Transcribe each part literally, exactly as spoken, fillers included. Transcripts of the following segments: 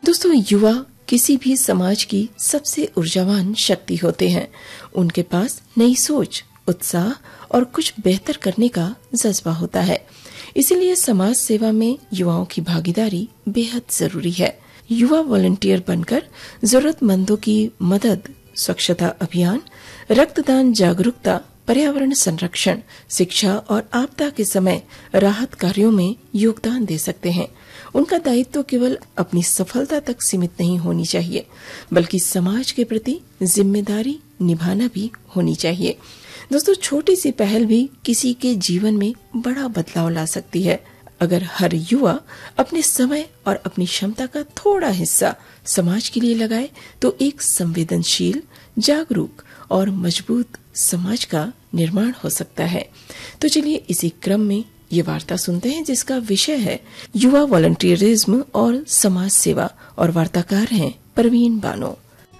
दोस्तों, युवा किसी भी समाज की सबसे ऊर्जावान शक्ति होते हैं। उनके पास नई सोच, उत्साह और कुछ बेहतर करने का जज्बा होता है। इसीलिए समाज सेवा में युवाओं की भागीदारी बेहद जरूरी है। युवा वॉलंटियर बनकर जरूरतमंदों की मदद, स्वच्छता अभियान, रक्तदान जागरूकता, पर्यावरण संरक्षण, शिक्षा और आपदा के समय राहत कार्यों में योगदान दे सकते हैं। उनका दायित्व केवल अपनी सफलता तक सीमित नहीं होनी चाहिए, बल्कि समाज के प्रति जिम्मेदारी निभाना भी होनी चाहिए। दोस्तों, छोटी सी पहल भी किसी के जीवन में बड़ा बदलाव ला सकती है। अगर हर युवा अपने समय और अपनी क्षमता का थोड़ा हिस्सा समाज के लिए लगाए तो एक संवेदनशील, जागरूक और मजबूत समाज का निर्माण हो सकता है। तो चलिए इसी क्रम में ये वार्ता सुनते हैं, जिसका विषय है युवा वॉलंटियरिज्म और समाज सेवा, और वार्ताकार हैं परवीन बानो।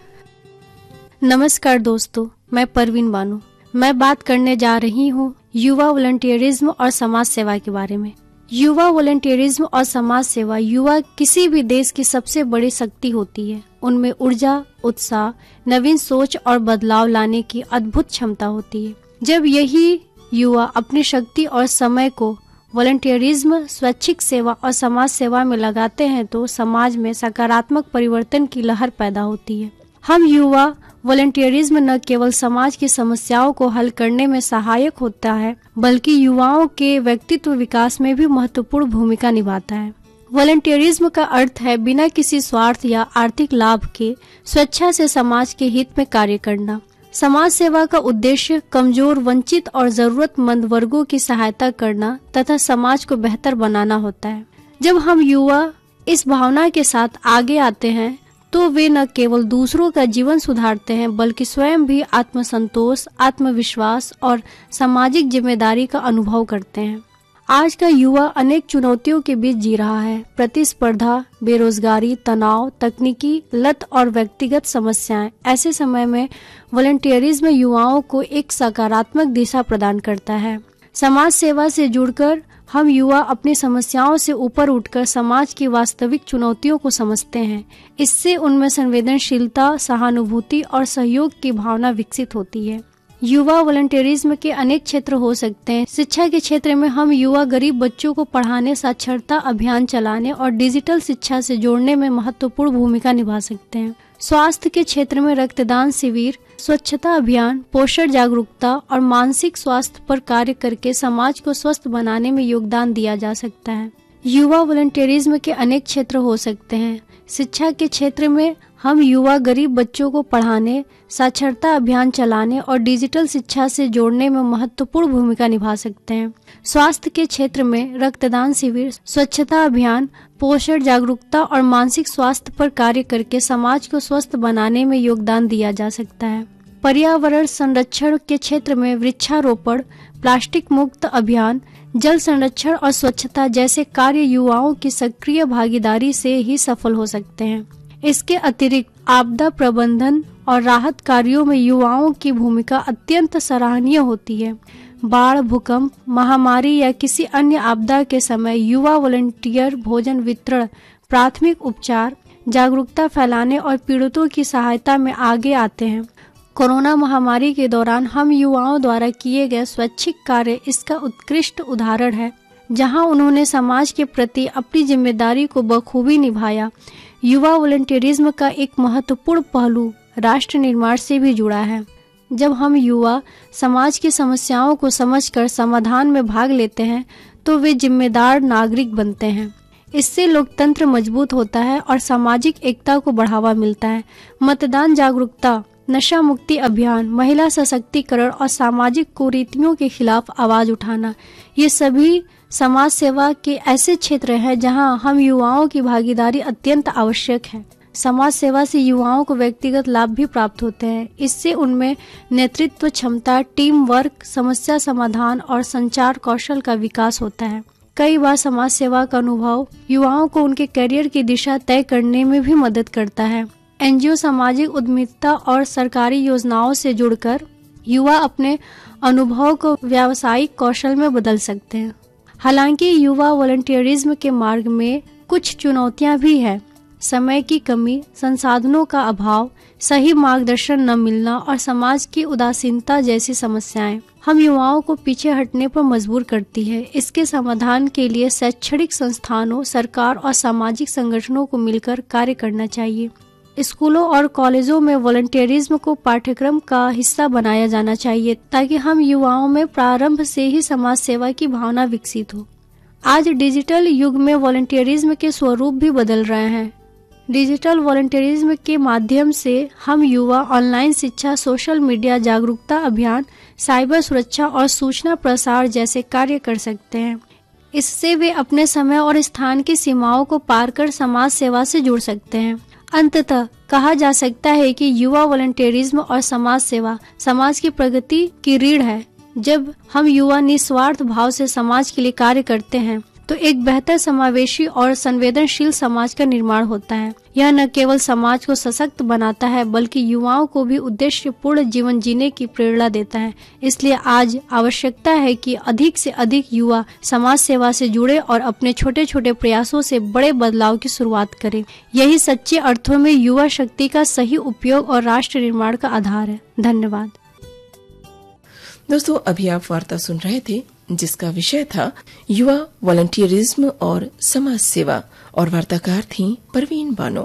नमस्कार दोस्तों, मैं परवीन बानो। मैं बात करने जा रही हूँ युवा वॉलंटियरिज्म और समाज सेवा के बारे में। युवा वॉलंटियरिज्म और समाज सेवा युवा किसी भी देश की सबसे बड़ी शक्ति होती है। उनमें ऊर्जा, उत्साह, नवीन सोच और बदलाव लाने की अद्भुत क्षमता होती है। जब यही युवा अपनी शक्ति और समय को वॉलंटियरिज्म, स्वैच्छिक सेवा और समाज सेवा में लगाते हैं तो समाज में सकारात्मक परिवर्तन की लहर पैदा होती है। हम युवा वॉलंटियरिज्म न केवल समाज की समस्याओं को हल करने में सहायक होता है, बल्कि युवाओं के व्यक्तित्व विकास में भी महत्वपूर्ण भूमिका निभाता है। वॉलंटियरिज्म का अर्थ है बिना किसी स्वार्थ या आर्थिक लाभ के स्वेच्छा से समाज के हित में कार्य करना। समाज सेवा का उद्देश्य कमजोर, वंचित और जरूरतमंद वर्गों की सहायता करना तथा समाज को बेहतर बनाना होता है। जब हम युवा इस भावना के साथ आगे आते हैं तो वे न केवल दूसरों का जीवन सुधारते हैं, बल्कि स्वयं भी आत्मसंतोष, आत्मविश्वास और सामाजिक जिम्मेदारी का अनुभव करते हैं। आज का युवा अनेक चुनौतियों के बीच जी रहा है। प्रतिस्पर्धा, बेरोजगारी, तनाव, तकनीकी लत और व्यक्तिगत समस्याएं। ऐसे समय में वॉलंटियरिज्म युवाओं को एक सकारात्मक दिशा प्रदान करता है। समाज सेवा से जुड़कर हम युवा अपनी समस्याओं से ऊपर उठकर समाज की वास्तविक चुनौतियों को समझते हैं। इससे उनमें संवेदनशीलता, सहानुभूति और सहयोग की भावना विकसित होती है। युवा वॉलंटियरिज्म के अनेक क्षेत्र हो सकते हैं। शिक्षा के क्षेत्र में हम युवा गरीब बच्चों को पढ़ाने, साक्षरता अभियान चलाने और डिजिटल शिक्षा से जोड़ने में महत्वपूर्ण भूमिका निभा सकते हैं। स्वास्थ्य के क्षेत्र में रक्तदान शिविर, स्वच्छता अभियान, पोषण जागरूकता और मानसिक स्वास्थ्य पर कार्य करके समाज को स्वस्थ बनाने में योगदान दिया जा सकता है। युवा वॉलंटियरिज्म के अनेक क्षेत्र हो सकते हैं। शिक्षा के क्षेत्र में हम युवा गरीब बच्चों को पढ़ाने, साक्षरता अभियान चलाने और डिजिटल शिक्षा से जोड़ने में महत्वपूर्ण भूमिका निभा सकते हैं। स्वास्थ्य के क्षेत्र में रक्तदान शिविर, स्वच्छता अभियान, पोषण जागरूकता और मानसिक स्वास्थ्य पर कार्य करके समाज को स्वस्थ बनाने में योगदान दिया जा सकता है। पर्यावरण संरक्षण के क्षेत्र में वृक्षारोपण, प्लास्टिक मुक्त अभियान, जल संरक्षण और स्वच्छता जैसे कार्य युवाओं की सक्रिय भागीदारी से ही सफल हो सकते हैं। इसके अतिरिक्त आपदा प्रबंधन और राहत कार्यों में युवाओं की भूमिका अत्यंत सराहनीय होती है। बाढ़, भूकंप, महामारी या किसी अन्य आपदा के समय युवा वॉलंटियर भोजन वितरण, प्राथमिक उपचार, जागरूकता फैलाने और पीड़ितों की सहायता में आगे आते हैं। कोरोना महामारी के दौरान हम युवाओं द्वारा किए गए स्वैच्छिक कार्य इसका उत्कृष्ट उदाहरण है, जहां उन्होंने समाज के प्रति अपनी जिम्मेदारी को बखूबी निभाया। युवा वॉलंटियरिज्म का एक महत्वपूर्ण पहलू राष्ट्र निर्माण से भी जुड़ा है। जब हम युवा समाज की समस्याओं को समझकर समाधान में भाग लेते हैं तो वे जिम्मेदार नागरिक बनते हैं। इससे लोकतंत्र मजबूत होता है और सामाजिक एकता को बढ़ावा मिलता है। मतदान जागरूकता, नशा मुक्ति अभियान, महिला सशक्तिकरण और सामाजिक कुरीतियों के खिलाफ आवाज उठाना, ये सभी समाज सेवा के ऐसे क्षेत्र हैं जहां हम युवाओं की भागीदारी अत्यंत आवश्यक है। समाज सेवा से युवाओं को व्यक्तिगत लाभ भी प्राप्त होते हैं। इससे उनमें नेतृत्व क्षमता, टीम वर्क, समस्या समाधान और संचार कौशल का विकास होता है। कई बार समाज सेवा का अनुभव युवाओं को उनके करियर की दिशा तय करने में भी मदद करता है। एनजीओ, सामाजिक उद्यमिता और सरकारी योजनाओं से जुड़कर युवा अपने अनुभव को व्यावसायिक कौशल में बदल सकते हैं। हालांकि युवा वॉलंटियरिज्म के मार्ग में कुछ चुनौतियां भी हैं। समय की कमी, संसाधनों का अभाव, सही मार्गदर्शन न मिलना और समाज की उदासीनता जैसी समस्याएं हम युवाओं को पीछे हटने पर मजबूर करती है। इसके समाधान के लिए शैक्षणिक संस्थानों, सरकार और सामाजिक संगठनों को मिलकर कार्य करना चाहिए। स्कूलों और कॉलेजों में वॉलंटियरिज्म को पाठ्यक्रम का हिस्सा बनाया जाना चाहिए ताकि हम युवाओं में प्रारंभ से ही समाज सेवा की भावना विकसित हो। आज डिजिटल युग में वॉलंटियरिज्म के स्वरूप भी बदल रहे हैं। डिजिटल वॉलंटियरिज्म के माध्यम से हम युवा ऑनलाइन शिक्षा, सोशल मीडिया जागरूकता अभियान, साइबर सुरक्षा और सूचना प्रसार जैसे कार्य कर सकते हैं। इससे वे अपने समय और स्थान की सीमाओं को पार कर समाज सेवा से जुड़ सकते हैं। अंततः कहा जा सकता है कि युवा वॉलंटियरिज्म और समाज सेवा समाज की प्रगति की रीढ़ है। जब हम युवा निस्वार्थ भाव से समाज के लिए कार्य करते हैं तो एक बेहतर, समावेशी और संवेदनशील समाज का निर्माण होता है। यह न केवल समाज को सशक्त बनाता है बल्कि युवाओं को भी उद्देश्यपूर्ण जीवन जीने की प्रेरणा देता है। इसलिए आज आवश्यकता है कि अधिक से अधिक युवा समाज सेवा से जुड़े और अपने छोटे छोटे प्रयासों से बड़े बदलाव की शुरुआत करें। यही सच्चे अर्थों में युवा शक्ति का सही उपयोग और राष्ट्र निर्माण का आधार है। धन्यवाद। दोस्तों, अभी आप वार्ता सुन रहे थे जिसका विषय था युवा वॉलंटियरिज्म और समाज सेवा, और वार्ताकार थी परवीन बानो।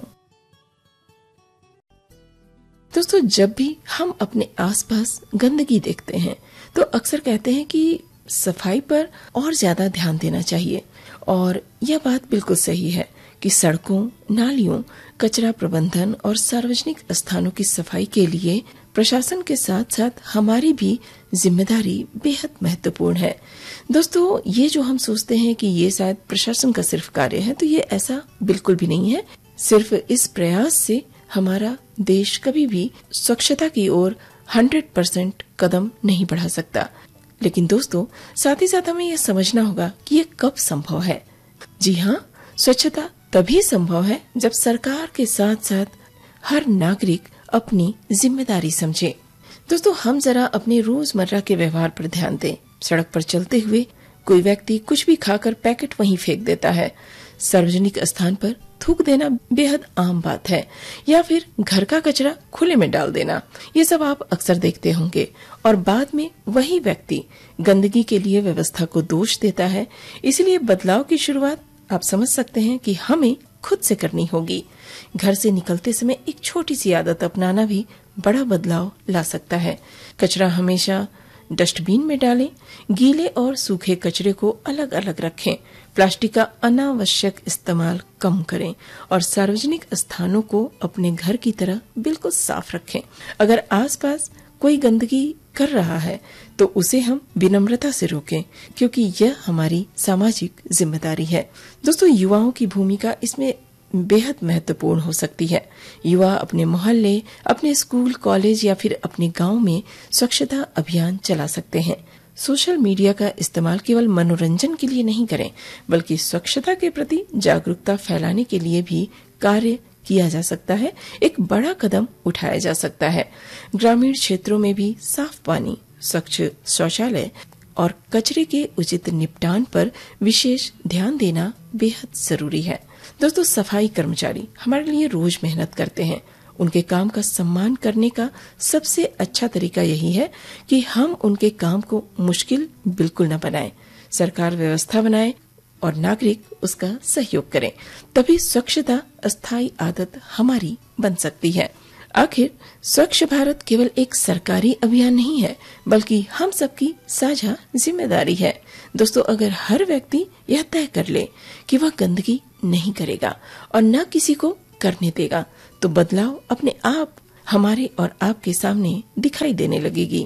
दोस्तों, जब भी हम अपने आसपास गंदगी देखते हैं तो अक्सर कहते हैं कि सफाई पर और ज्यादा ध्यान देना चाहिए, और यह बात बिल्कुल सही है कि सड़कों, नालियों, कचरा प्रबंधन और सार्वजनिक स्थानों की सफाई के लिए प्रशासन के साथ साथ हमारी भी जिम्मेदारी बेहद महत्वपूर्ण है। दोस्तों, ये जो हम सोचते हैं कि ये शायद प्रशासन का सिर्फ कार्य है, तो ये ऐसा बिल्कुल भी नहीं है। सिर्फ इस प्रयास से हमारा देश कभी भी स्वच्छता की ओर हंड्रेड परसेंट कदम नहीं बढ़ा सकता। लेकिन दोस्तों, साथ ही साथ हमें यह समझना होगा कि ये कब संभव है। जी हाँ, स्वच्छता तभी संभव है जब सरकार के साथ साथ हर नागरिक अपनी जिम्मेदारी समझे। दोस्तों, हम जरा अपने रोजमर्रा के व्यवहार पर ध्यान दें। सड़क पर चलते हुए कोई व्यक्ति कुछ भी खाकर पैकेट वहीं फेंक देता है। सार्वजनिक स्थान पर थूक देना बेहद आम बात है, या फिर घर का कचरा खुले में डाल देना, ये सब आप अक्सर देखते होंगे। और बाद में वही व्यक्ति गंदगी के लिए व्यवस्था को दोष देता है। इसलिए बदलाव की शुरुआत आप समझ सकते हैं कि हमें खुद से करनी होगी। घर से निकलते समय एक छोटी सी आदत अपनाना भी बड़ा बदलाव ला सकता है। कचरा हमेशा डस्टबिन में डालें, गीले और सूखे कचरे को अलग अलग रखें, प्लास्टिक का अनावश्यक इस्तेमाल कम करें और सार्वजनिक स्थानों को अपने घर की तरह बिल्कुल साफ रखें। अगर आसपास कोई गंदगी कर रहा है तो उसे हम विनम्रता से रोकें, क्योंकि यह हमारी सामाजिक जिम्मेदारी है। दोस्तों, युवाओं की भूमिका इसमें बेहद महत्वपूर्ण हो सकती है। युवा अपने मोहल्ले, अपने स्कूल, कॉलेज या फिर अपने गांव में स्वच्छता अभियान चला सकते हैं। सोशल मीडिया का इस्तेमाल केवल मनोरंजन के लिए नहीं करें, बल्कि स्वच्छता के प्रति जागरूकता फैलाने के लिए भी कार्य किया जा सकता है। एक बड़ा कदम उठाया जा सकता है। ग्रामीण क्षेत्रों में भी साफ पानी, स्वच्छ शौचालय और कचरे के उचित निपटान पर विशेष ध्यान देना बेहद जरूरी है। दोस्तों, सफाई कर्मचारी हमारे लिए रोज मेहनत करते हैं। उनके काम का सम्मान करने का सबसे अच्छा तरीका यही है कि हम उनके काम को मुश्किल बिल्कुल न बनाएं। सरकार व्यवस्था बनाए और नागरिक उसका सहयोग करें, तभी स्वच्छता अस्थायी आदत हमारी बन सकती है। आखिर स्वच्छ भारत केवल एक सरकारी अभियान नहीं है, बल्कि हम सबकी साझा जिम्मेदारी है। दोस्तों, अगर हर व्यक्ति यह तय कर ले कि वह गंदगी नहीं करेगा और न किसी को करने देगा, तो बदलाव अपने आप हमारे और आपके सामने दिखाई देने लगेगी।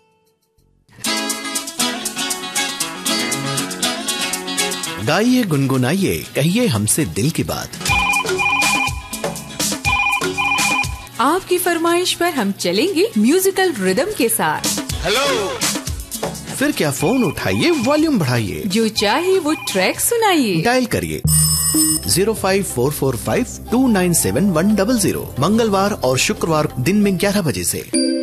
गाइए, गुनगुनाइए, कहिए हमसे दिल की बात। आपकी फरमाइश पर हम चलेंगे म्यूजिकल रिदम के साथ। हेलो, फिर क्या फोन उठाइए, वॉल्यूम बढ़ाइए, जो चाहे वो ट्रैक सुनाइए। डायल करिए zero five four four five to nine seven one double zero. मंगलवार और शुक्रवार दिन में ग्यारह बजे से।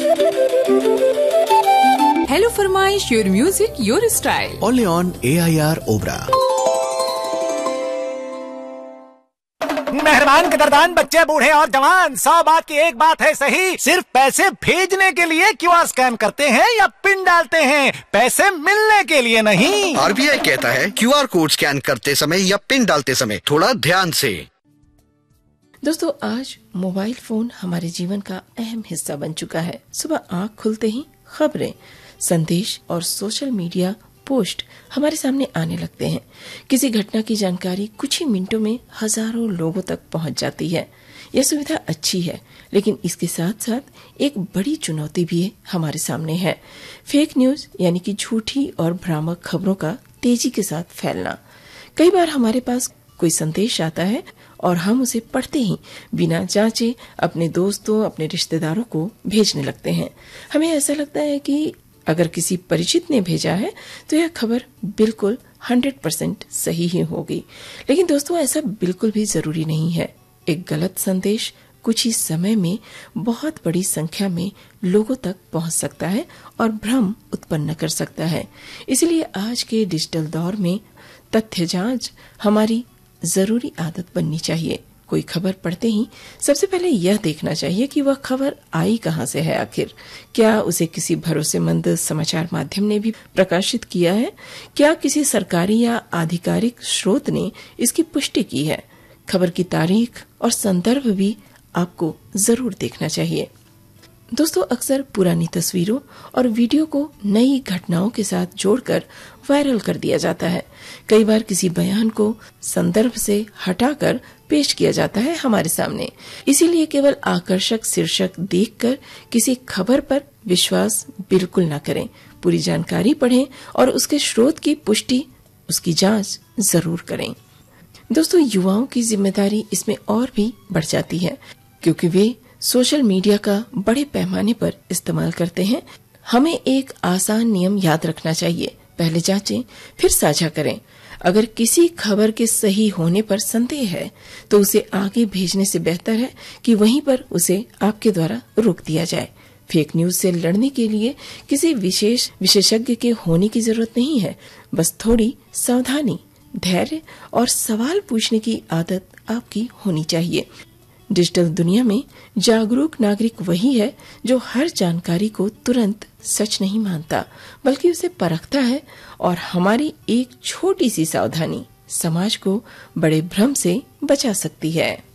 हेलो फरमाइश, your music your style, only on A I R Obra. मेहरबान कदरदान बच्चे बूढ़े और जवान, सौ बात की एक बात है सही, सिर्फ पैसे भेजने के लिए क्यूआर स्कैन करते हैं या पिन डालते हैं, पैसे मिलने के लिए नहीं। आरबीआई कहता है क्यूआर कोड स्कैन करते समय या पिन डालते समय थोड़ा ध्यान से। दोस्तों, आज मोबाइल फोन हमारे जीवन का अहम हिस्सा बन चुका है। सुबह आंख खुलते ही खबरें, संदेश और सोशल मीडिया पोस्ट हमारे सामने आने लगते हैं। किसी घटना की जानकारी कुछ ही मिनटों में हजारों लोगों तक पहुंच जाती है। यह सुविधा अच्छी है, लेकिन इसके साथ साथ एक बड़ी चुनौती भी हमारे सामने है। फेक न्यूज यानी कि झूठी और भ्रामक खबरों का तेजी के साथ फैलना। कई बार हमारे पास कोई संदेश आता है और हम उसे पढ़ते ही बिना जांचे अपने दोस्तों, अपने रिश्तेदारों को भेजने लगते हैं। हमें ऐसा लगता है कि अगर किसी परिचित ने भेजा है तो यह खबर बिल्कुल हंड्रेड परसेंट सही ही होगी। लेकिन दोस्तों, ऐसा बिल्कुल भी जरूरी नहीं है। एक गलत संदेश कुछ ही समय में बहुत बड़ी संख्या में लोगों तक पहुंच सकता है और भ्रम उत्पन्न कर सकता है। इसलिए आज के डिजिटल दौर में तथ्य जांच हमारी जरूरी आदत बननी चाहिए। कोई खबर पढ़ते ही सबसे पहले यह देखना चाहिए कि वह खबर आई कहां से है। आखिर क्या उसे किसी भरोसेमंद समाचार माध्यम ने भी प्रकाशित किया है? क्या किसी सरकारी या आधिकारिक स्रोत ने इसकी पुष्टि की है? खबर की तारीख और संदर्भ भी आपको जरूर देखना चाहिए। दोस्तों, अक्सर पुरानी तस्वीरों और वीडियो को नई घटनाओं के साथ जोड़कर वायरल कर दिया जाता है। कई बार किसी बयान को संदर्भ से हटाकर पेश किया जाता है हमारे सामने। इसीलिए केवल आकर्षक शीर्षक देखकर किसी खबर पर विश्वास बिल्कुल न करें। पूरी जानकारी पढ़ें और उसके स्रोत की पुष्टि, उसकी जांच जरूर करें। दोस्तों, युवाओं की जिम्मेदारी इसमें और भी बढ़ जाती है, क्योंकि वे सोशल मीडिया का बड़े पैमाने पर इस्तेमाल करते हैं। हमें एक आसान नियम याद रखना चाहिए, पहले जांचें फिर साझा करें। अगर किसी खबर के सही होने पर संदेह है तो उसे आगे भेजने से बेहतर है कि वहीं पर उसे आपके द्वारा रोक दिया जाए। फेक न्यूज से लड़ने के लिए किसी विशेष विशेषज्ञ के होने की जरूरत नहीं है। बस थोड़ी सावधानी, धैर्य और सवाल पूछने की आदत आपकी होनी चाहिए। डिजिटल दुनिया में जागरूक नागरिक वही है जो हर जानकारी को तुरंत सच नहीं मानता, बल्कि उसे परखता है। और हमारी एक छोटी सी सावधानी समाज को बड़े भ्रम से बचा सकती है।